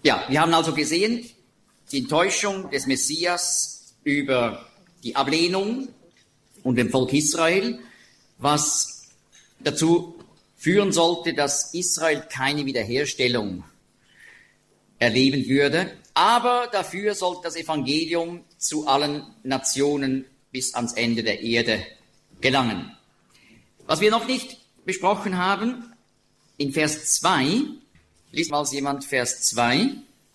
Ja, wir haben also gesehen, die Enttäuschung des Messias über die Ablehnung und dem Volk Israel, was dazu führen sollte, dass Israel keine Wiederherstellung erleben würde. Aber dafür sollte das Evangelium zu allen Nationen bis ans Ende der Erde gelangen. Was wir noch nicht besprochen haben, in Vers 2, liest mal jemand Vers 2.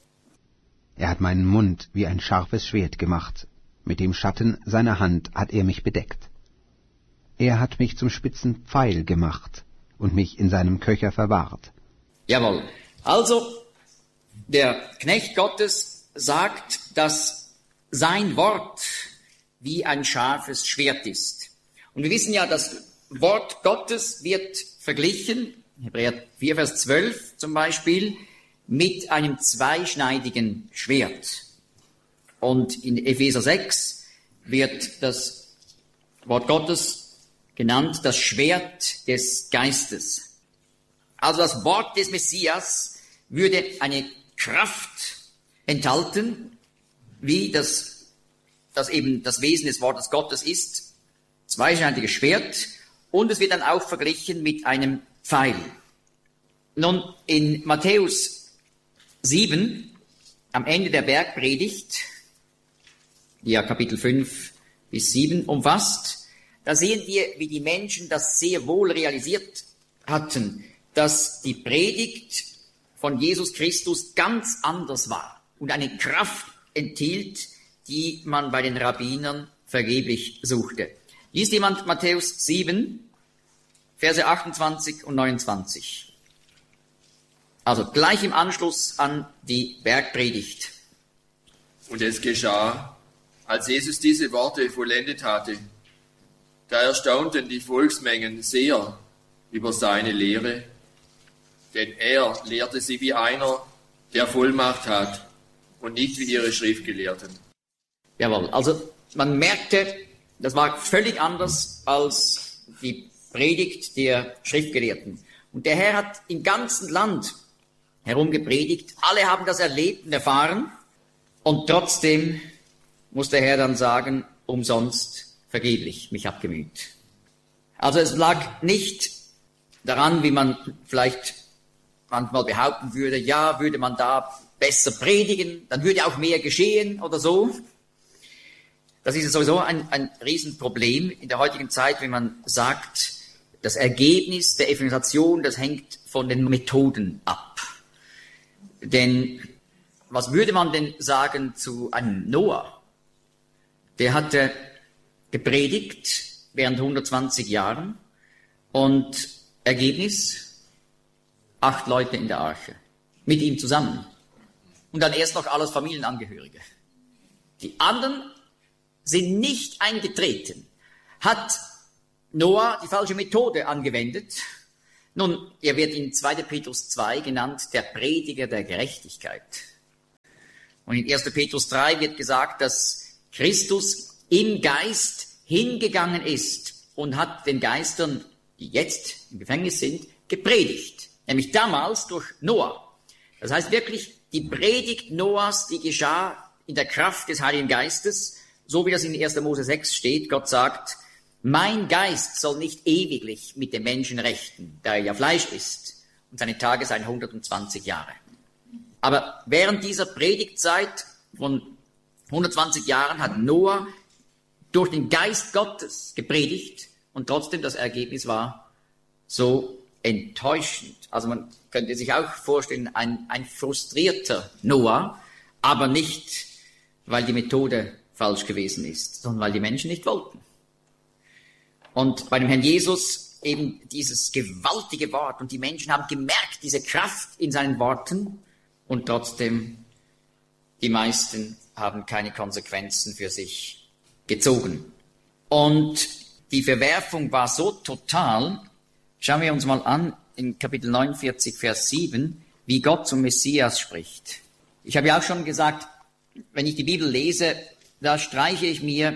Er hat meinen Mund wie ein scharfes Schwert gemacht. Mit dem Schatten seiner Hand hat er mich bedeckt. Er hat mich zum spitzen Pfeil gemacht und mich in seinem Köcher verwahrt. Jawohl. Also, der Knecht Gottes sagt, dass sein Wort wie ein scharfes Schwert ist. Und wir wissen ja, das Wort Gottes wird verglichen, Hebräer 4, Vers 12 zum Beispiel, mit einem zweischneidigen Schwert. Und in Epheser 6 wird das Wort Gottes genannt, das Schwert des Geistes. Also das Wort des Messias würde eine Kraft enthalten, wie das eben das Wesen des Wortes Gottes ist, zweischneidiges Schwert, und es wird dann auch verglichen mit einem Pfeil. Nun, in Matthäus 7, am Ende der Bergpredigt, die ja Kapitel 5 bis 7 umfasst, da sehen wir, wie die Menschen das sehr wohl realisiert hatten, dass die Predigt von Jesus Christus ganz anders war und eine Kraft enthielt, die man bei den Rabbinern vergeblich suchte. Liest jemand Matthäus 7, Verse 28 und 29. Also gleich im Anschluss an die Bergpredigt. Und es geschah, als Jesus diese Worte vollendet hatte, da erstaunten die Volksmengen sehr über seine Lehre, denn er lehrte sie wie einer, der Vollmacht hat, und nicht wie ihre Schriftgelehrten. Jawohl, also man merkte, das war völlig anders als die Predigt der Schriftgelehrten. Und der Herr hat im ganzen Land herumgepredigt, alle haben das erlebt und erfahren, und trotzdem muss der Herr dann sagen, umsonst, vergeblich, mich abgemüht. Also es lag nicht daran, wie man vielleicht manchmal behaupten würde, ja, würde man da besser predigen, dann würde auch mehr geschehen oder so. Das ist sowieso ein Riesenproblem in der heutigen Zeit, wenn man sagt, das Ergebnis der Evangelisation, das hängt von den Methoden ab. Denn was würde man denn sagen zu einem Noah? Der hatte gepredigt während 120 Jahren und Ergebnis 8 Leute in der Arche mit ihm zusammen und dann erst noch alles Familienangehörige. Die anderen sind nicht eingetreten. Hat Noah die falsche Methode angewendet? Nun, er wird in 2. Petrus 2 genannt, der Prediger der Gerechtigkeit. Und in 1. Petrus 3 wird gesagt, dass Christus im Geist hingegangen ist und hat den Geistern, die jetzt im Gefängnis sind, gepredigt. Nämlich damals durch Noah. Das heißt wirklich, die Predigt Noahs, die geschah in der Kraft des Heiligen Geistes, so wie das in 1. Mose 6 steht. Gott sagt, mein Geist soll nicht ewiglich mit dem Menschen rechten, da er ja Fleisch ist, und seine Tage seien 120 Jahre. Aber während dieser Predigtzeit von 120 Jahren hat Noah durch den Geist Gottes gepredigt, und trotzdem das Ergebnis war so enttäuschend. Also man könnte sich auch vorstellen, ein frustrierter Noah, aber nicht, weil die Methode falsch gewesen ist, sondern weil die Menschen nicht wollten. Und bei dem Herrn Jesus eben dieses gewaltige Wort, und die Menschen haben gemerkt, diese Kraft in seinen Worten, und trotzdem die meisten haben keine Konsequenzen für sich gezogen. Und die Verwerfung war so total. Schauen wir uns mal an in Kapitel 49, Vers 7, wie Gott zum Messias spricht. Ich habe ja auch schon gesagt, wenn ich die Bibel lese, da streiche ich mir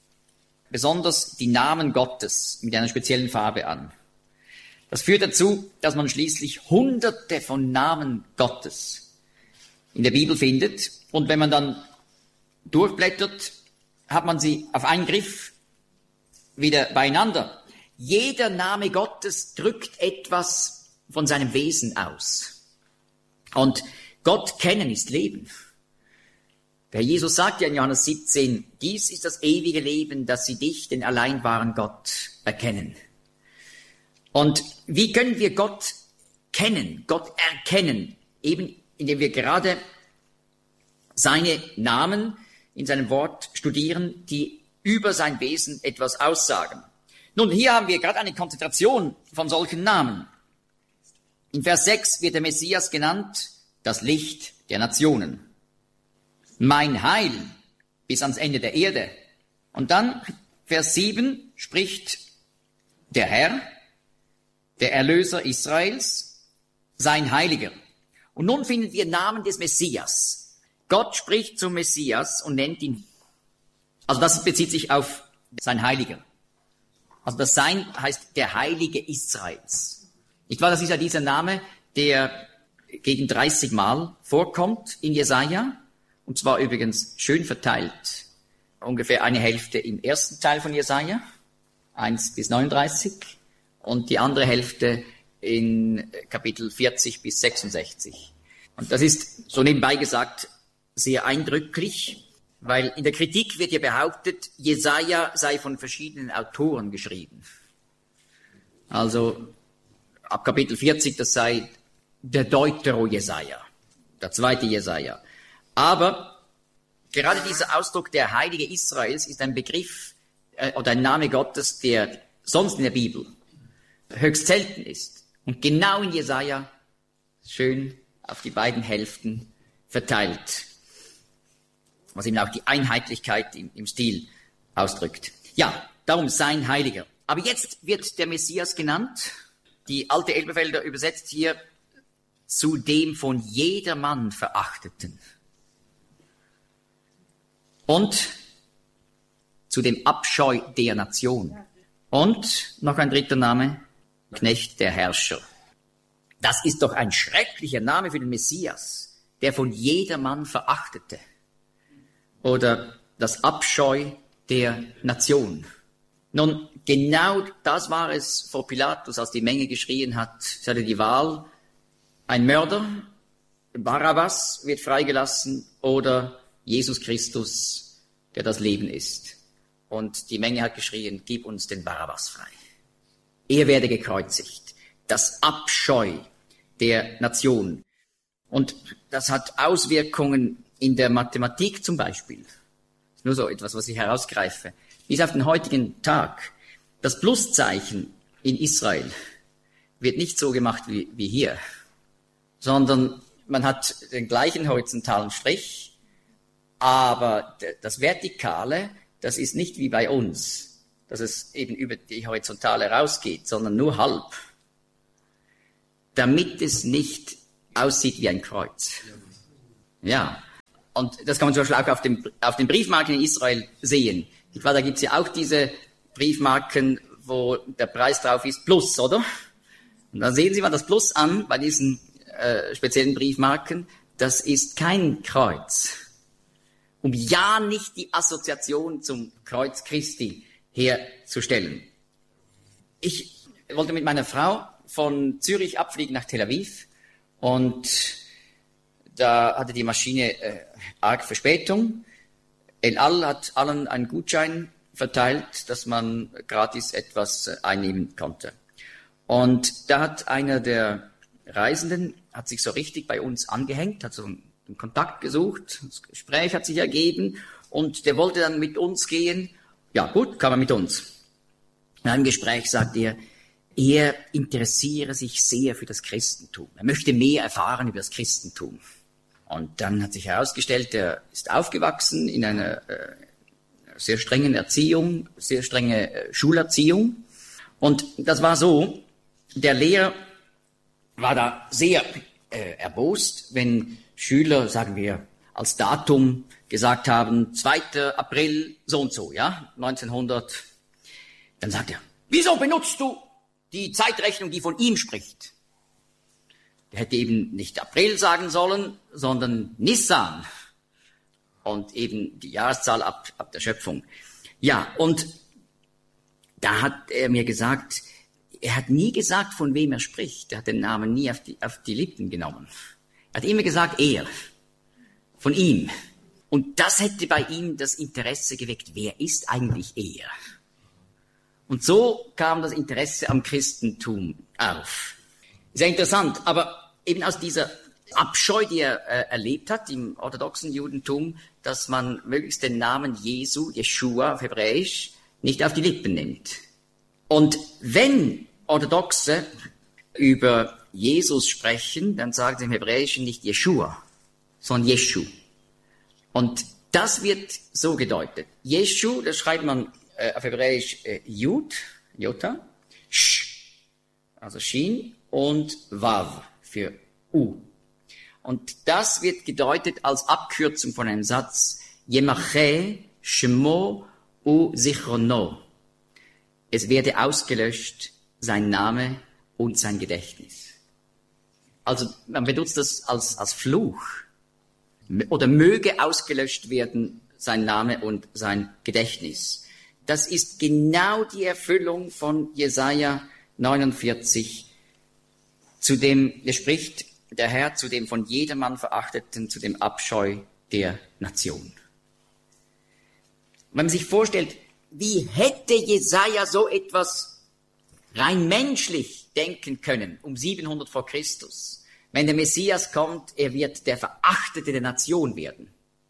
besonders die Namen Gottes mit einer speziellen Farbe an. Das führt dazu, dass man schließlich Hunderte von Namen Gottes in der Bibel findet. Und wenn man dann durchblättert, hat man sie auf einen Griff wieder beieinander. Jeder Name Gottes drückt etwas von seinem Wesen aus. Und Gott kennen ist Leben. Der Jesus sagt ja in Johannes 17, dies ist das ewige Leben, dass sie dich, den allein wahren Gott, erkennen. Und wie können wir Gott kennen, Gott erkennen? Eben indem wir gerade seine Namen in seinem Wort studieren, die über sein Wesen etwas aussagen. Nun, hier haben wir gerade eine Konzentration von solchen Namen. In Vers 6 wird der Messias genannt, das Licht der Nationen. Mein Heil bis ans Ende der Erde. Und dann, Vers 7, spricht der Herr, der Erlöser Israels, sein Heiliger. Und nun finden wir Namen des Messias. Gott spricht zum Messias und nennt ihn. Also das bezieht sich auf sein Heiliger. Also das Sein heißt der Heilige Israels. Nicht wahr? Das ist ja dieser Name, der gegen 30 Mal vorkommt in Jesaja. Und zwar übrigens schön verteilt. Ungefähr eine Hälfte im ersten Teil von Jesaja, 1 bis 39. Und die andere Hälfte in Kapitel 40 bis 66. Und das ist, so nebenbei gesagt, sehr eindrücklich, weil in der Kritik wird ja behauptet, Jesaja sei von verschiedenen Autoren geschrieben. Also ab Kapitel 40, das sei der Deutero-Jesaja, der zweite Jesaja. Aber gerade dieser Ausdruck der Heilige Israels ist ein Begriff oder ein Name Gottes, der sonst in der Bibel höchst selten ist. Und genau in Jesaja schön auf die beiden Hälften verteilt. Was eben auch die Einheitlichkeit im Stil ausdrückt. Ja, darum sein Heiliger. Aber jetzt wird der Messias genannt. Die alte Elberfelder übersetzt hier zu dem von jedermann Verachteten. Und zu dem Abscheu der Nation. Und noch ein dritter Name, Knecht der Herrscher. Das ist doch ein schrecklicher Name für den Messias, der von jedermann Verachtete. Oder das Abscheu der Nation. Nun, genau das war es vor Pilatus, als die Menge geschrien hat, es hatte die Wahl, ein Mörder, Barabbas wird freigelassen oder Jesus Christus, der das Leben ist. Und die Menge hat geschrien, gib uns den Barabbas frei. Er werde gekreuzigt. Das Abscheu der Nation. Und das hat Auswirkungen in der Mathematik zum Beispiel. Nur so etwas, was ich herausgreife. Bis auf den heutigen Tag. Das Pluszeichen in Israel wird nicht so gemacht wie hier, sondern man hat den gleichen horizontalen Strich, aber das Vertikale, das ist nicht wie bei uns, dass es eben über die Horizontale rausgeht, sondern nur halb, damit es nicht aussieht wie ein Kreuz. Ja, und das kann man zum Beispiel auch auf den Briefmarken in Israel sehen. Da gibt es ja auch diese Briefmarken, wo der Preis drauf ist, Plus, oder? Und dann sehen Sie mal das Plus an bei diesen speziellen Briefmarken. Das ist kein Kreuz. Um ja nicht die Assoziation zum Kreuz Christi herzustellen. Ich wollte mit meiner Frau von Zürich abfliegen nach Tel Aviv und da hatte die Maschine arg Verspätung. El Al hat allen einen Gutschein verteilt, dass man gratis etwas einnehmen konnte. Und da hat einer der Reisenden, hat sich so richtig bei uns angehängt, hat so einen Kontakt gesucht, das Gespräch hat sich ergeben und der wollte dann mit uns gehen. Ja gut, kam er mit uns. In einem Gespräch sagt er interessiere sich sehr für das Christentum. Er möchte mehr erfahren über das Christentum. Und dann hat sich herausgestellt, er ist aufgewachsen in einer sehr strengen Erziehung, sehr strenge Schulerziehung. Und das war so, der Lehrer war da sehr erbost, wenn Schüler, sagen wir, als Datum gesagt haben, 2. April so und so, ja, 1900. Dann sagt er, wieso benutzt du die Zeitrechnung, die von ihm spricht? Der hätte eben nicht April sagen sollen, sondern Nissan. Und eben die Jahreszahl ab der Schöpfung. Ja, und da hat er mir gesagt, er hat nie gesagt, von wem er spricht. Er hat den Namen nie auf die Lippen genommen. Er hat immer gesagt, er. Von ihm. Und das hätte bei ihm das Interesse geweckt. Wer ist eigentlich er? Und so kam das Interesse am Christentum auf. Sehr interessant, aber eben aus dieser Abscheu, die er erlebt hat im orthodoxen Judentum, dass man möglichst den Namen Jesu, Jeschua auf Hebräisch, nicht auf die Lippen nimmt. Und wenn Orthodoxe über Jesus sprechen, dann sagen sie im Hebräischen nicht Jeschua, sondern Jeschu. Und das wird so gedeutet. Jeschu, das schreibt man auf Hebräisch Jud, Jota, Sh, also Shin, und Wav für U. Und das wird gedeutet als Abkürzung von einem Satz, Yemache, Shemo, U, Zichrono. Es werde ausgelöscht, sein Name und sein Gedächtnis. Also man benutzt das als Fluch. Oder möge ausgelöscht werden, sein Name und sein Gedächtnis. Das ist genau die Erfüllung von Jesaja 49, zu dem spricht der Herr, zu dem von jedermann Verachteten, zu dem Abscheu der Nation. Wenn man sich vorstellt, wie hätte Jesaja so etwas rein menschlich denken können, um 700 vor Christus, wenn der Messias kommt, er wird der Verachtete der Nation werden.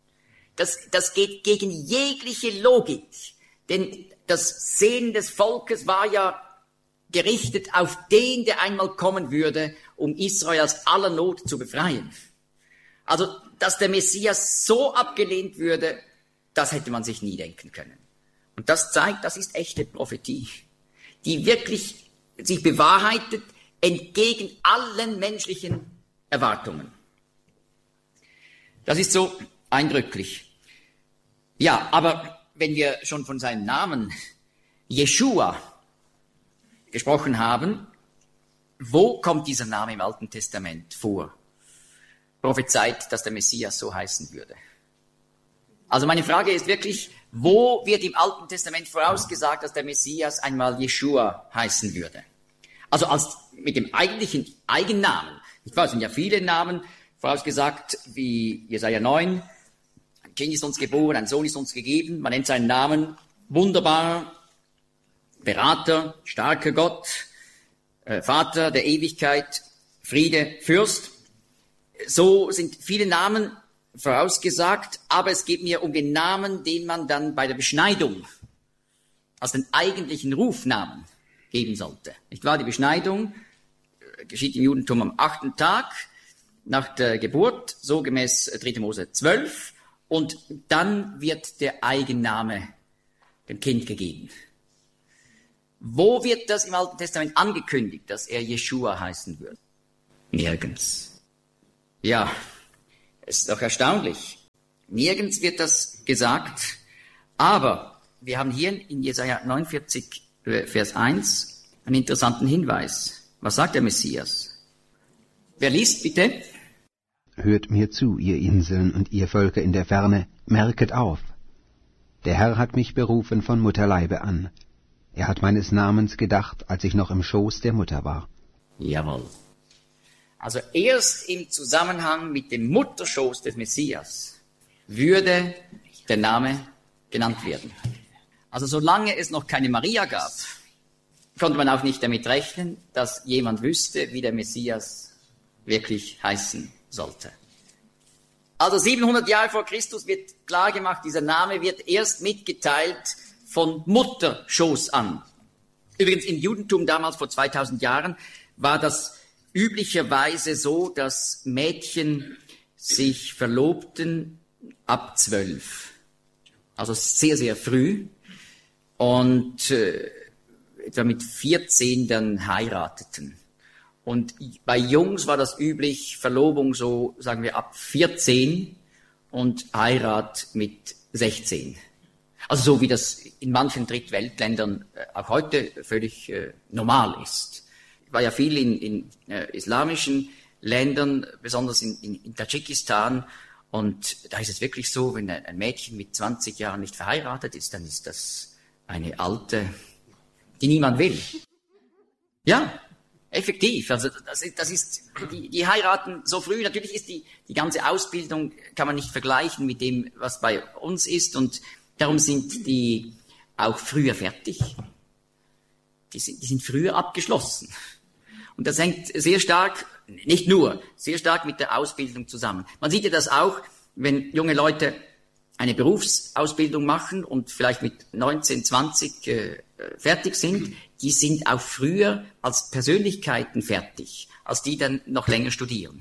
Das geht gegen jegliche Logik, denn das Sehnen des Volkes war ja gerichtet auf den, der einmal kommen würde, um Israel aus aller Not zu befreien. Also, dass der Messias so abgelehnt würde, das hätte man sich nie denken können. Und das zeigt, das ist echte Prophetie, die wirklich sich bewahrheitet entgegen allen menschlichen Erwartungen. Das ist so eindrücklich. Ja, aber wenn wir schon von seinem Namen Jeschua gesprochen haben, wo kommt dieser Name im Alten Testament vor? Prophezeit, dass der Messias so heißen würde. Also meine Frage ist wirklich, wo wird im Alten Testament vorausgesagt, dass der Messias einmal Jeschua heißen würde? Also mit dem eigentlichen Eigennamen. Ich weiß, es sind ja viele Namen vorausgesagt, wie Jesaja 9. Ein Kind ist uns geboren, ein Sohn ist uns gegeben. Man nennt seinen Namen Wunderbarer, Berater, starker Gott, Vater der Ewigkeit, Friede, Fürst. So sind viele Namen vorausgesagt, aber es geht mir um den Namen, den man dann bei der Beschneidung als den eigentlichen Rufnamen geben sollte. Nicht wahr? Die Beschneidung geschieht im Judentum am 8. Tag nach der Geburt, so gemäß 3. Mose 12, und dann wird der Eigenname dem Kind gegeben. Wo wird das im Alten Testament angekündigt, dass er Jeschua heißen wird? Nirgends. Ja, es ist doch erstaunlich. Nirgends wird das gesagt, aber wir haben hier in Jesaja 49, Vers 1 einen interessanten Hinweis. Was sagt der Messias? Wer liest bitte? Hört mir zu, ihr Inseln und ihr Völker in der Ferne, merket auf. Der Herr hat mich berufen von Mutterleibe an. Er hat meines Namens gedacht, als ich noch im Schoß der Mutter war. Jawohl. Also erst im Zusammenhang mit dem Mutterschoß des Messias würde der Name genannt werden. Also solange es noch keine Maria gab, konnte man auch nicht damit rechnen, dass jemand wüsste, wie der Messias wirklich heißen sollte. Also 700 Jahre vor Christus wird klar gemacht, dieser Name wird erst mitgeteilt von Mutterschoß an. Übrigens im Judentum damals vor 2000 Jahren war das üblicherweise so, dass Mädchen sich verlobten ab 12. Also sehr, sehr früh. Und etwa mit 14 dann heirateten. Und bei Jungs war das üblich, Verlobung so, sagen wir, ab 14 und Heirat mit 16. Also so wie das in manchen Drittweltländern auch heute völlig normal ist. War ja viel in islamischen Ländern, besonders in Tadschikistan. Und da ist es wirklich so, wenn ein Mädchen mit 20 Jahren nicht verheiratet ist, dann ist das eine Alte, die niemand will. Ja, effektiv. Also das ist, die heiraten so früh. Natürlich ist die ganze Ausbildung, kann man nicht vergleichen mit dem, was bei uns ist. Und darum sind die auch früher fertig. Die sind früher abgeschlossen. Und das hängt sehr stark, nicht nur, sehr stark mit der Ausbildung zusammen. Man sieht ja das auch, wenn junge Leute eine Berufsausbildung machen und vielleicht mit 19, 20 fertig sind, die sind auch früher als Persönlichkeiten fertig, als die dann noch länger studieren.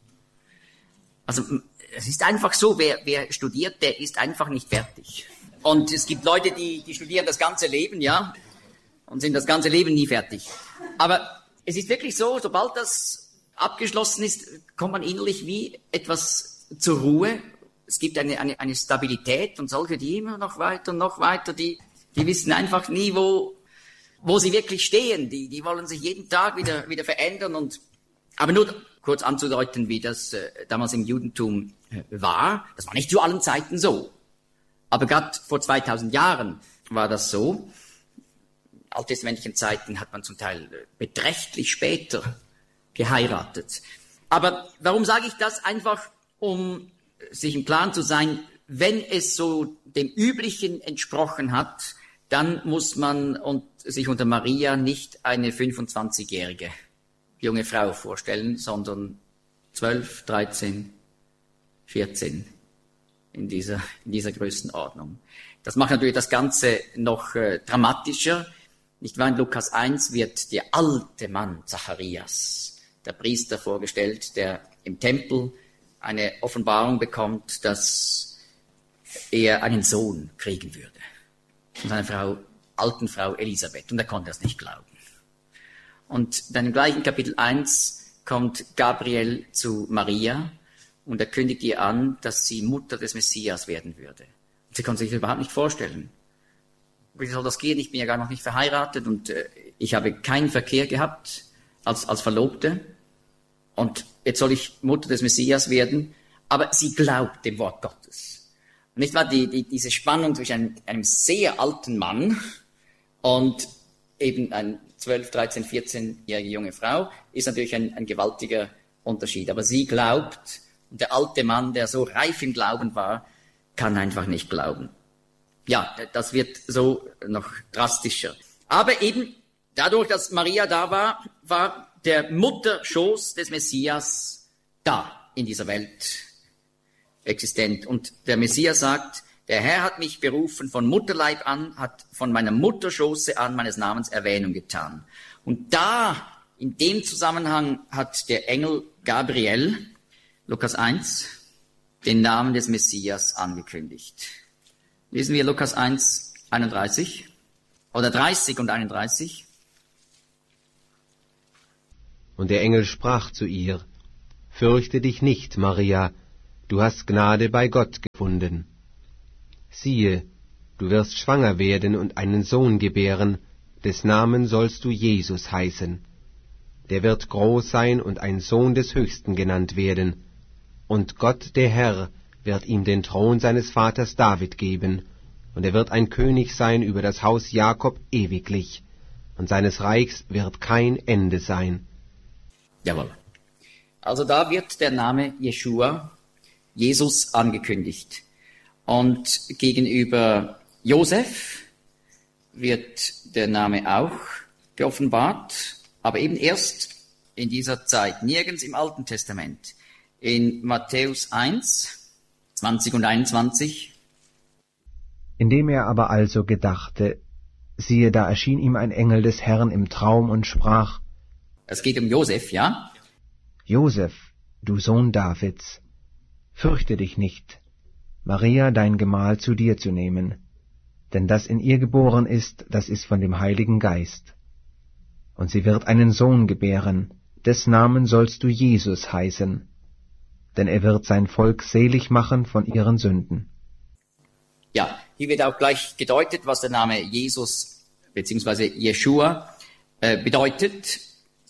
Also es ist einfach so, wer studiert, der ist einfach nicht fertig. Und es gibt Leute, die studieren das ganze Leben, ja, und sind das ganze Leben nie fertig. Aber es ist wirklich so, sobald das abgeschlossen ist, kommt man innerlich wie etwas zur Ruhe. Es gibt eine Stabilität und solche, die immer noch weiter, die wissen einfach nie, wo sie wirklich stehen. Die wollen sich jeden Tag wieder verändern. Aber nur kurz anzudeuten, wie das damals im Judentum war. Das war nicht zu allen Zeiten so. Aber gerade vor 2000 Jahren war das so. In alttestamentlichen Zeiten hat man zum Teil beträchtlich später geheiratet. Aber warum sage ich das? Einfach, um sich im Klaren zu sein, wenn es so dem Üblichen entsprochen hat, dann muss man sich unter Maria nicht eine 25-jährige junge Frau vorstellen, sondern 12, 13, 14 in dieser Größenordnung. Das macht natürlich das Ganze noch dramatischer. Nicht wahr? In Lukas 1 wird der alte Mann Zacharias, der Priester, vorgestellt, der im Tempel eine Offenbarung bekommt, dass er einen Sohn kriegen würde. Von seiner alten Frau Elisabeth. Und er konnte das nicht glauben. Und dann im gleichen Kapitel 1 kommt Gabriel zu Maria und er kündigt ihr an, dass sie Mutter des Messias werden würde. Und sie konnte sich das überhaupt nicht vorstellen. Wie soll das gehen? Ich bin ja gar noch nicht verheiratet und ich habe keinen Verkehr gehabt als Verlobte. Und jetzt soll ich Mutter des Messias werden. Aber sie glaubt dem Wort Gottes. Und nicht wahr? Diese Spannung zwischen einem sehr alten Mann und eben ein 12, 13, 14-jährige junge Frau ist natürlich ein gewaltiger Unterschied. Aber sie glaubt, und der alte Mann, der so reif im Glauben war, kann einfach nicht glauben. Ja, das wird so noch drastischer. Aber eben dadurch, dass Maria da war, war der Mutterschoß des Messias da in dieser Welt existent. Und der Messias sagt, der Herr hat mich berufen von Mutterleib an, hat von meiner Mutterschoße an meines Namens Erwähnung getan. Und da, in dem Zusammenhang, hat der Engel Gabriel, Lukas 1, den Namen des Messias angekündigt. Lesen wir Lukas 1, 31 oder 30 und 31. Und der Engel sprach zu ihr, Fürchte dich nicht, Maria, du hast Gnade bei Gott gefunden. Siehe, du wirst schwanger werden und einen Sohn gebären, des Namen sollst du Jesus heißen. Der wird groß sein und ein Sohn des Höchsten genannt werden. Und Gott, der Herr, wird ihm den Thron seines Vaters David geben, und er wird ein König sein über das Haus Jakob ewiglich, und seines Reichs wird kein Ende sein. Jawohl. Also da wird der Name Jeschua, Jesus, angekündigt. Und gegenüber Josef wird der Name auch geoffenbart, aber eben erst in dieser Zeit, nirgends im Alten Testament. In Matthäus 1, 20 und 21. Indem er aber also gedachte, siehe, da erschien ihm ein Engel des Herrn im Traum und sprach, Es geht um Josef, ja? Josef, du Sohn Davids, fürchte dich nicht, Maria, dein Gemahl, zu dir zu nehmen, denn das in ihr geboren ist, das ist von dem Heiligen Geist. Und sie wird einen Sohn gebären, des Namen sollst du Jesus heißen, denn er wird sein Volk selig machen von ihren Sünden. Ja, hier wird auch gleich gedeutet, was der Name Jesus bzw. Jeschua bedeutet.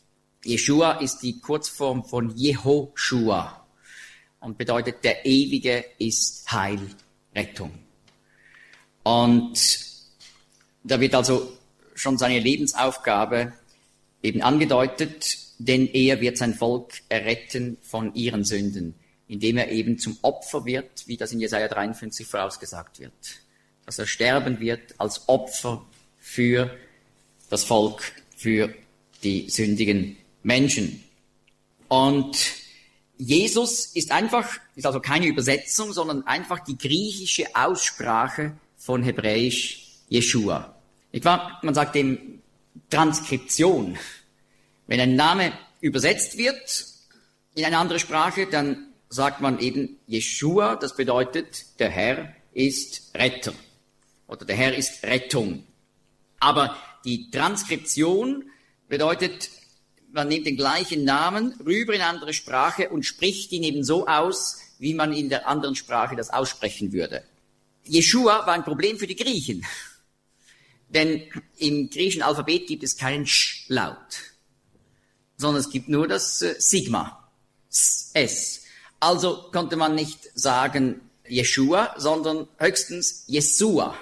Jeshua ist die Kurzform von Jehoshua und bedeutet, der Ewige ist Heil, Rettung. Und da wird also schon seine Lebensaufgabe eben angedeutet, denn er wird sein Volk erretten von ihren Sünden, indem er eben zum Opfer wird, wie das in Jesaja 53 vorausgesagt wird. Dass er sterben wird als Opfer für das Volk, für die sündigen Menschen. Und Jesus ist also keine Übersetzung, sondern einfach die griechische Aussprache von Hebräisch Jeshua. Nicht wahr? Man sagt dem Transkription. Wenn ein Name übersetzt wird in eine andere Sprache, dann sagt man eben Jeshua, das bedeutet, der Herr ist Retter oder der Herr ist Rettung. Aber die Transkription bedeutet, man nimmt den gleichen Namen rüber in eine andere Sprache und spricht ihn eben so aus, wie man in der anderen Sprache das aussprechen würde. Jeshua war ein Problem für die Griechen, denn im griechischen Alphabet gibt es keinen Sch-Laut, sondern es gibt nur das Sigma, S. Also konnte man nicht sagen Jeshua, sondern höchstens Jesua.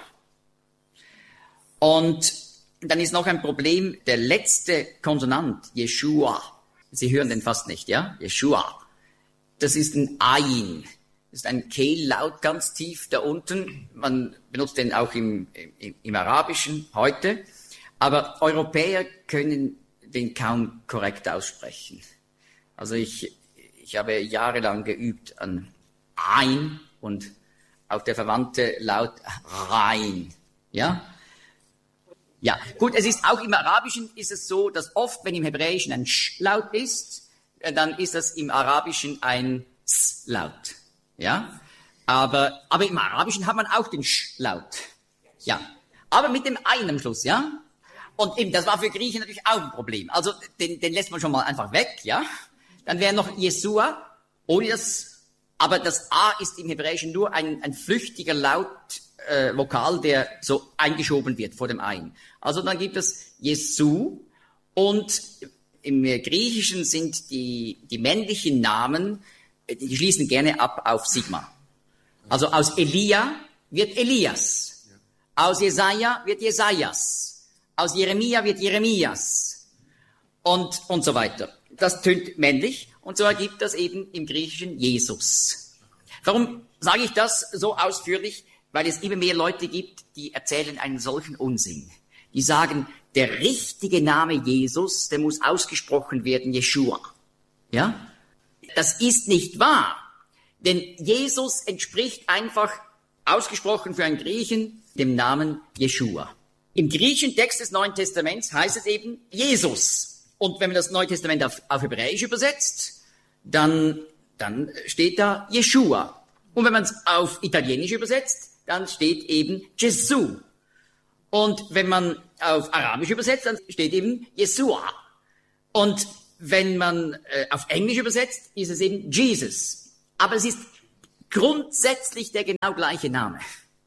Und dann ist noch ein Problem, der letzte Konsonant, Jeshua. Sie hören den fast nicht, ja? Jeshua. Das ist ein Ain. Das ist ein Kehllaut ganz tief da unten. Man benutzt den auch im Arabischen heute. Aber Europäer können den kaum korrekt aussprechen. Also ich habe jahrelang geübt an Ein und auch der verwandte Laut Rein. Ja? Ja, gut, es ist auch im Arabischen ist es so, dass oft, wenn im Hebräischen ein Sch-Laut ist, dann ist das im Arabischen ein S-Laut. Ja? Aber im Arabischen hat man auch den Sch-Laut. Ja. Aber mit dem Ein am Schluss, ja? Und eben, das war für Griechen natürlich auch ein Problem. Also, den lässt man schon mal einfach weg, ja? Dann wäre noch Jesua, ohne das, aber das A ist im Hebräischen nur ein flüchtiger Laut, Vokal, der so eingeschoben wird vor dem Ein. Also dann gibt es Jesu und im Griechischen sind die männlichen Namen, die schließen gerne ab auf Sigma. Also aus Elia wird Elias, aus Jesaja wird Jesajas, aus Jeremia wird Jeremias und so weiter. Das tönt männlich und so ergibt das eben im Griechischen Jesus. Warum sage ich das so ausführlich? Weil es immer mehr Leute gibt, die erzählen einen solchen Unsinn. Die sagen, der richtige Name Jesus, der muss ausgesprochen werden, Jeshua. Ja? Das ist nicht wahr. Denn Jesus entspricht einfach, ausgesprochen für einen Griechen, dem Namen Jeshua. Im griechischen Text des Neuen Testaments heißt es eben Jesus. Und wenn man das Neue Testament auf Hebräisch übersetzt, dann steht da Jeshua. Und wenn man es auf Italienisch übersetzt, dann steht eben Jesu. Und wenn man auf Arabisch übersetzt, dann steht eben Jesua. Und wenn man auf Englisch übersetzt, ist es eben Jesus. Aber es ist grundsätzlich der genau gleiche Name.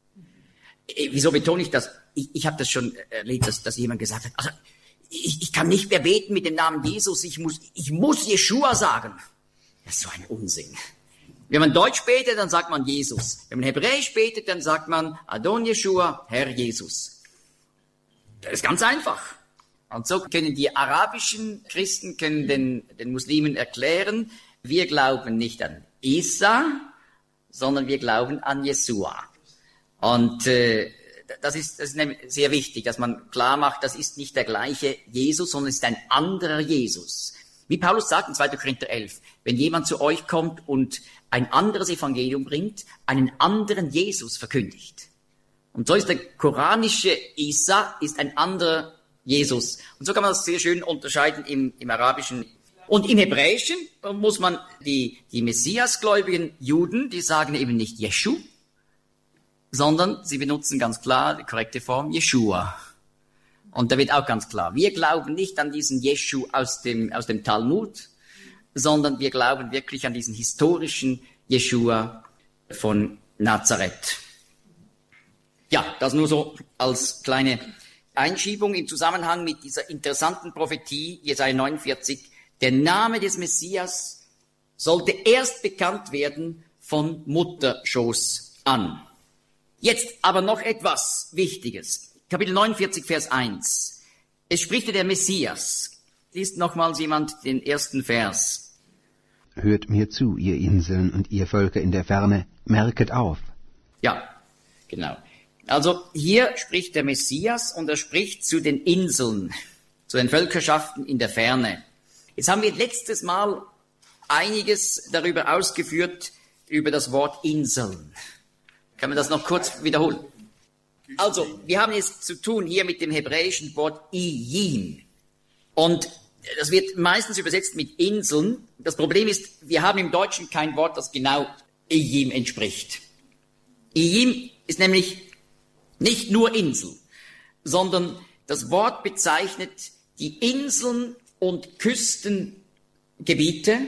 Wieso betone ich das? Ich habe das schon erlebt, dass jemand gesagt hat, also ich kann nicht mehr beten mit dem Namen Jesus, ich muss Jeshua sagen. Das ist so ein Unsinn. Wenn man Deutsch betet, dann sagt man Jesus. Wenn man Hebräisch betet, dann sagt man Adon Jeshua, Herr Jesus. Das ist ganz einfach. Und so können die arabischen Christen den Muslimen erklären, wir glauben nicht an Isa, sondern wir glauben an Jesua. Und das ist sehr wichtig, dass man klar macht, das ist nicht der gleiche Jesus, sondern es ist ein anderer Jesus. Wie Paulus sagt in 2. Korinther 11, wenn jemand zu euch kommt und ein anderes Evangelium bringt, einen anderen Jesus verkündigt. Und so ist der koranische Isa ist ein anderer Jesus. Und so kann man das sehr schön unterscheiden im Arabischen. Und im Hebräischen muss man die Messiasgläubigen Juden, die sagen eben nicht Jeschu, sondern sie benutzen ganz klar die korrekte Form Jeshua. Und da wird auch ganz klar, wir glauben nicht an diesen Jeschu aus dem Talmud, sondern wir glauben wirklich an diesen historischen Jeshua von Nazareth. Ja, das nur so als kleine Einschiebung im Zusammenhang mit dieser interessanten Prophetie, Jesaja 49, Der Name des Messias sollte erst bekannt werden von Mutterschoß an. Jetzt aber noch etwas Wichtiges. Kapitel 49, Vers 1. Es spricht der Messias. Liest nochmals jemand den ersten Vers. Hört mir zu, ihr Inseln und ihr Völker in der Ferne, merket auf. Ja, genau. Also hier spricht der Messias und er spricht zu den Inseln, zu den Völkerschaften in der Ferne. Jetzt haben wir letztes Mal einiges darüber ausgeführt, über das Wort Inseln. Kann man das noch kurz wiederholen? Also, wir haben es zu tun hier mit dem hebräischen Wort Iyim. Und das wird meistens übersetzt mit Inseln. Das Problem ist, wir haben im Deutschen kein Wort, das genau Iyim entspricht. Iyim ist nämlich nicht nur Insel, sondern das Wort bezeichnet die Inseln und Küstengebiete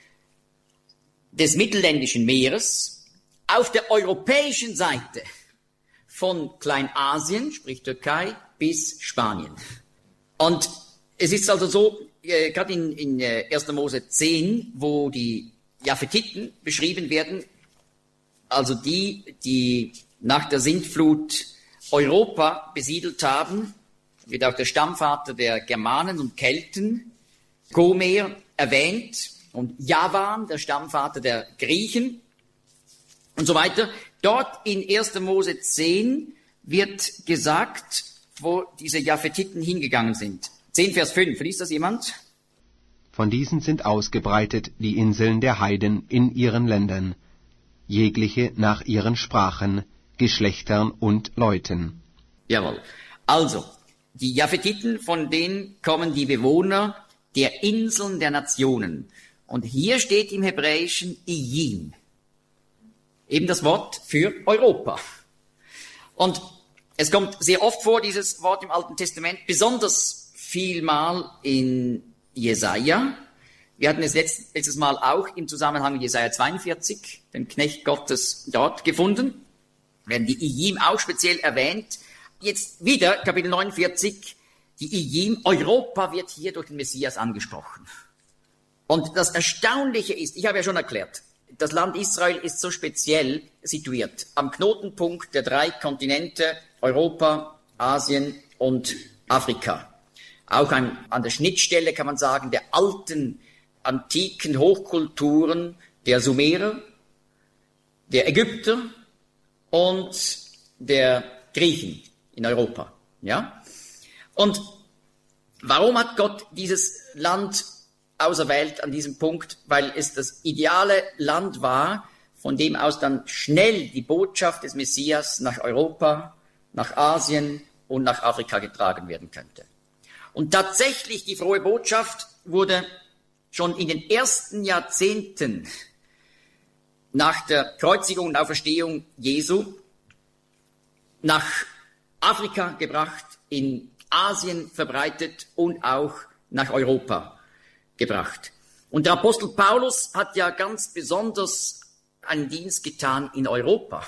des Mittelländischen Meeres auf der europäischen Seite von Kleinasien, sprich Türkei, bis Spanien. Und es ist also so, gerade in 1. Mose 10, wo die Japhetiten beschrieben werden, also die nach der Sintflut Europa besiedelt haben, wird auch der Stammvater der Germanen und Kelten, Gomer, erwähnt, und Javan, der Stammvater der Griechen und so weiter. Dort in 1. Mose 10 wird gesagt, wo diese Japhetiten hingegangen sind. 10 Vers 5, liest das jemand? Von diesen sind ausgebreitet die Inseln der Heiden in ihren Ländern, jegliche nach ihren Sprachen, Geschlechtern und Leuten. Jawohl. Also, die Japhetiten, von denen kommen die Bewohner der Inseln der Nationen. Und hier steht im Hebräischen Iyim, eben das Wort für Europa. Und es kommt sehr oft vor, dieses Wort im Alten Testament, besonders vielmal in Jesaja. Wir hatten es letztes Mal auch im Zusammenhang mit Jesaja 42, den Knecht Gottes, dort gefunden. Werden die Iyim auch speziell erwähnt. Jetzt wieder, Kapitel 49, die Iyim, Europa wird hier durch den Messias angesprochen. Und das Erstaunliche ist, ich habe ja schon erklärt, das Land Israel ist so speziell situiert, am Knotenpunkt der 3 Kontinente, Europa, Asien und Afrika. Auch an der Schnittstelle, kann man sagen, der alten, antiken Hochkulturen der Sumerer, der Ägypter und der Griechen in Europa. Ja? Und warum hat Gott dieses Land auserwählt an diesem Punkt? Weil es das ideale Land war, von dem aus dann schnell die Botschaft des Messias nach Europa, nach Asien und nach Afrika getragen werden könnte. Und tatsächlich, die frohe Botschaft wurde schon in den ersten Jahrzehnten nach der Kreuzigung und Auferstehung Jesu nach Afrika gebracht, in Asien verbreitet und auch nach Europa gebracht. Und der Apostel Paulus hat ja ganz besonders einen Dienst getan in Europa.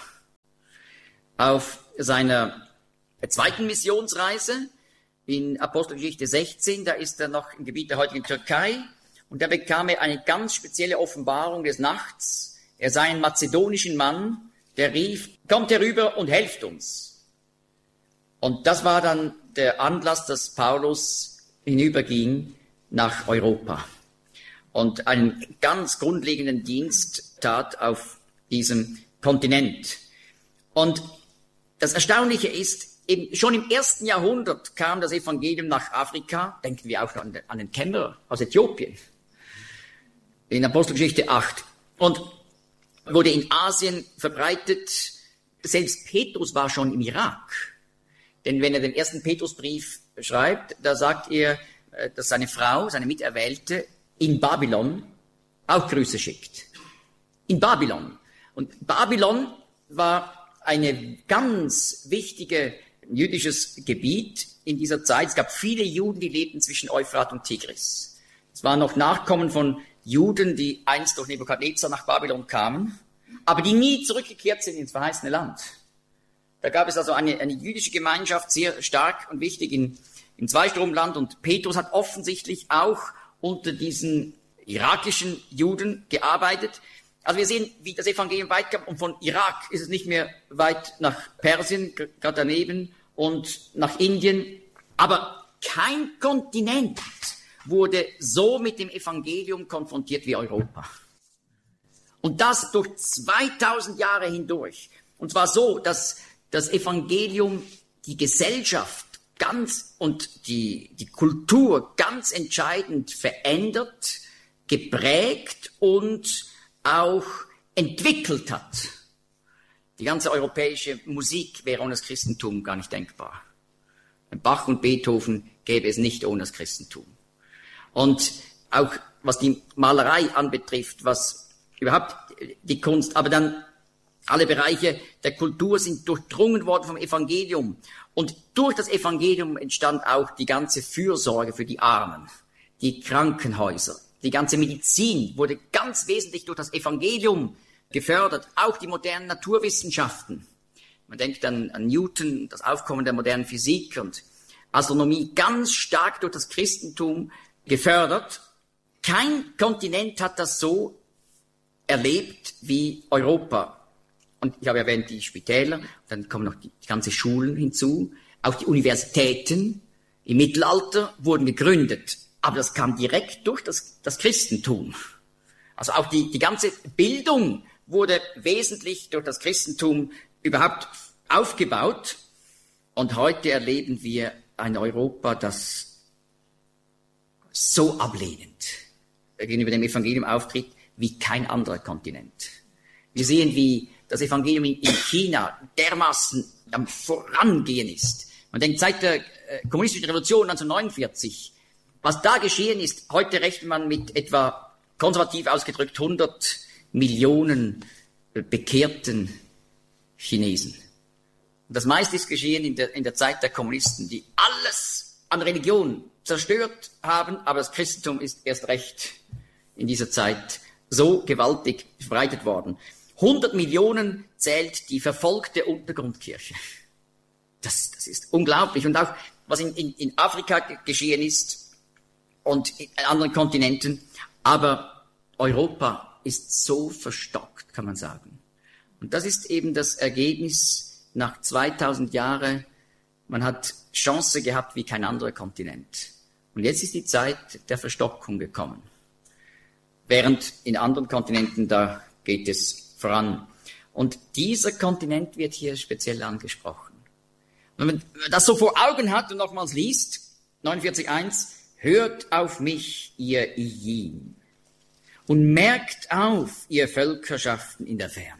Auf seiner 2. Missionsreise in Apostelgeschichte 16, da ist er noch im Gebiet der heutigen Türkei, und da bekam er eine ganz spezielle Offenbarung des Nachts. Er sah einen mazedonischen Mann, der rief, kommt herüber und helft uns. Und das war dann der Anlass, dass Paulus hinüberging nach Europa und einen ganz grundlegenden Dienst tat auf diesem Kontinent. Und das Erstaunliche ist, eben schon im 1. Jahrhundert kam das Evangelium nach Afrika, denken wir auch an den Kämmerer aus Äthiopien, in Apostelgeschichte 8, und wurde in Asien verbreitet. Selbst Petrus war schon im Irak. Denn wenn er den 1. Petrusbrief schreibt, da sagt er, dass seine Frau, seine Miterwählte, in Babylon auch Grüße schickt. In Babylon. Und Babylon war eine ganz wichtige jüdisches Gebiet in dieser Zeit. Es gab viele Juden, die lebten zwischen Euphrat und Tigris. Es waren noch Nachkommen von Juden, die einst durch Nebukadnezar nach Babylon kamen, aber die nie zurückgekehrt sind ins verheißene Land. Da gab es also eine jüdische Gemeinschaft, sehr stark und wichtig im Zweistromland, und Petrus hat offensichtlich auch unter diesen irakischen Juden gearbeitet. Also wir sehen, wie das Evangelium weit kam, und von Irak ist es nicht mehr weit nach Persien, gerade daneben, und nach Indien. Aber kein Kontinent wurde so mit dem Evangelium konfrontiert wie Europa. Und das durch 2000 Jahre hindurch. Und zwar so, dass das Evangelium die Gesellschaft ganz und die Kultur ganz entscheidend verändert, geprägt und auch entwickelt hat. Die ganze europäische Musik wäre ohne das Christentum gar nicht denkbar. Bach und Beethoven gäbe es nicht ohne das Christentum. Und auch was die Malerei anbetrifft, was überhaupt die Kunst, aber dann alle Bereiche der Kultur sind durchdrungen worden vom Evangelium. Und durch das Evangelium entstand auch die ganze Fürsorge für die Armen, die Krankenhäuser, die ganze Medizin wurde ganz wesentlich durch das Evangelium gefördert, auch die modernen Naturwissenschaften. Man denkt an Newton, das Aufkommen der modernen Physik und Astronomie, ganz stark durch das Christentum gefördert. Kein Kontinent hat das so erlebt wie Europa. Und ich habe erwähnt die Spitäler, dann kommen noch die ganzen Schulen hinzu, auch die Universitäten im Mittelalter wurden gegründet, aber das kam direkt durch das Christentum. Also auch die ganze Bildung wurde wesentlich durch das Christentum überhaupt aufgebaut. Und heute erleben wir ein Europa, das so ablehnend gegenüber dem Evangelium auftritt wie kein anderer Kontinent. Wir sehen, wie das Evangelium in China dermaßen am Vorangehen ist. Man denkt, seit der kommunistischen Revolution 1949, was da geschehen ist, heute rechnet man mit etwa konservativ ausgedrückt 100 Millionen bekehrten Chinesen. Und das meiste ist geschehen in der Zeit der Kommunisten, die alles an Religion zerstört haben, aber das Christentum ist erst recht in dieser Zeit so gewaltig verbreitet worden. 100 Millionen zählt die verfolgte Untergrundkirche. Das ist unglaublich. Und auch, was in Afrika geschehen ist und in anderen Kontinenten. Aber Europa ist so verstockt, kann man sagen. Und das ist eben das Ergebnis nach 2000 Jahren. Man hat Chance gehabt wie kein anderer Kontinent. Und jetzt ist die Zeit der Verstockung gekommen. Während in anderen Kontinenten, da geht es voran. Und dieser Kontinent wird hier speziell angesprochen. Wenn man das so vor Augen hat und nochmals liest, 49,1, hört auf mich, ihr Ijin, und merkt auf, ihr Völkerschaften in der Ferne.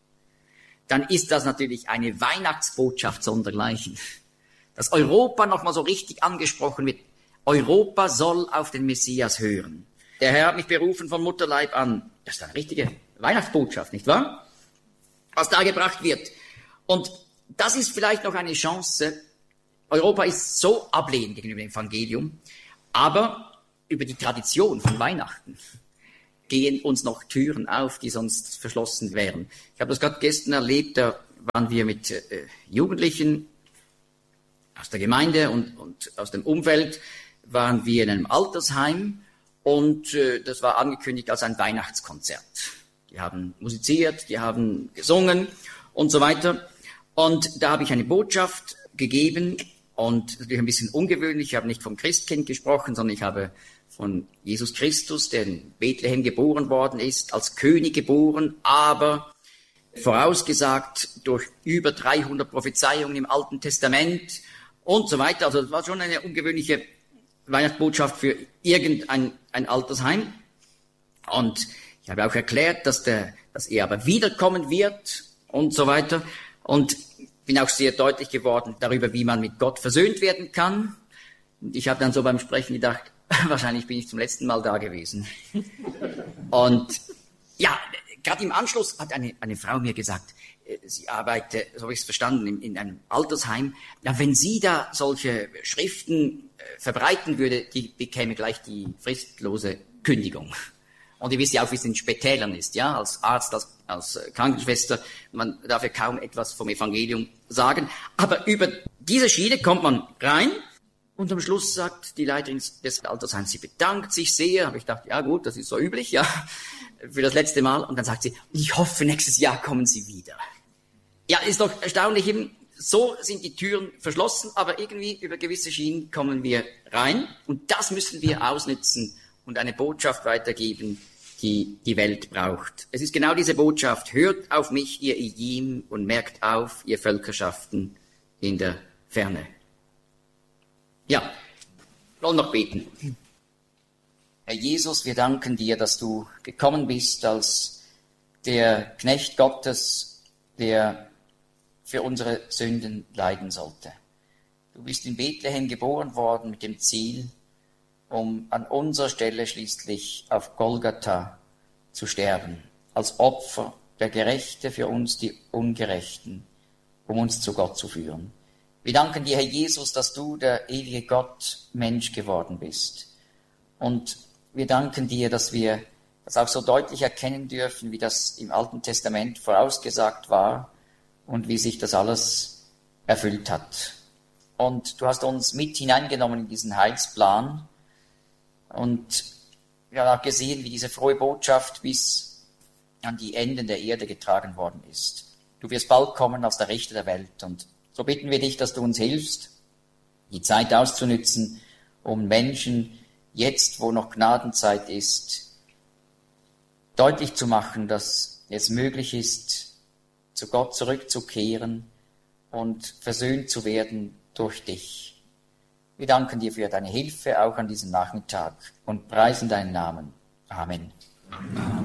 Dann ist das natürlich eine Weihnachtsbotschaft sondergleichen. Dass Europa nochmal so richtig angesprochen wird. Europa soll auf den Messias hören. Der Herr hat mich berufen von Mutterleib an. Das ist eine richtige Weihnachtsbotschaft, nicht wahr? Was da gebracht wird. Und das ist vielleicht noch eine Chance. Europa ist so ablehnend gegenüber dem Evangelium, aber über die Tradition von Weihnachten gehen uns noch Türen auf, die sonst verschlossen wären. Ich habe das gerade gestern erlebt, da waren wir mit Jugendlichen aus der Gemeinde und aus dem Umfeld, waren wir in einem Altersheim und das war angekündigt als ein Weihnachtskonzert. Die haben musiziert, die haben gesungen und so weiter. Und da habe ich eine Botschaft gegeben und natürlich ein bisschen ungewöhnlich. Ich habe nicht vom Christkind gesprochen, sondern ich habe von Jesus Christus, der in Bethlehem geboren worden ist, als König geboren, aber vorausgesagt durch über 300 Prophezeiungen im Alten Testament und so weiter. Also das war schon eine ungewöhnliche Weihnachtsbotschaft für irgendein Altersheim. Und ich habe auch erklärt, dass er aber wiederkommen wird und so weiter. Und bin auch sehr deutlich geworden darüber, wie man mit Gott versöhnt werden kann. Und ich habe dann so beim Sprechen gedacht, wahrscheinlich bin ich zum letzten Mal da gewesen. Und ja, gerade im Anschluss hat eine Frau mir gesagt, sie arbeitet, so habe ich es verstanden, in einem Altersheim. Ja, wenn sie da solche Schriften verbreiten würde, die bekäme gleich die fristlose Kündigung. Und ihr wisst ja auch, wie es in Spitälern ist, ja, als Arzt, als Krankenschwester, man darf ja kaum etwas vom Evangelium sagen. Aber über diese Schiene kommt man rein Und am Schluss sagt die Leiterin des Altersheims, sie bedankt sich sehr. Aber ich dachte, ja gut, das ist so üblich, ja, für das letzte Mal. Und dann sagt sie, ich hoffe, nächstes Jahr kommen Sie wieder. Ja, ist doch erstaunlich eben, so sind die Türen verschlossen, aber irgendwie über gewisse Schienen kommen wir rein. Und das müssen wir ausnutzen und eine Botschaft weitergeben, die die Welt braucht. Es ist genau diese Botschaft. Hört auf mich, ihr Ijim, und merkt auf, ihr Völkerschaften in der Ferne. Ja, wir wollen noch beten. Herr Jesus, wir danken dir, dass du gekommen bist als der Knecht Gottes, der für unsere Sünden leiden sollte. Du bist in Bethlehem geboren worden mit dem Ziel, um an unserer Stelle schließlich auf Golgatha zu sterben, als Opfer, der Gerechte für uns, die Ungerechten, um uns zu Gott zu führen. Wir danken dir, Herr Jesus, dass du, der ewige Gott, Mensch geworden bist. Und wir danken dir, dass wir das auch so deutlich erkennen dürfen, wie das im Alten Testament vorausgesagt war und wie sich das alles erfüllt hat. Und du hast uns mit hineingenommen in diesen Heilsplan. Und wir haben auch gesehen, wie diese frohe Botschaft bis an die Enden der Erde getragen worden ist. Du wirst bald kommen als der Richter der Welt. Und so bitten wir dich, dass du uns hilfst, die Zeit auszunützen, um Menschen jetzt, wo noch Gnadenzeit ist, deutlich zu machen, dass es möglich ist, zu Gott zurückzukehren und versöhnt zu werden durch dich. Wir danken dir für deine Hilfe auch an diesem Nachmittag und preisen deinen Namen. Amen.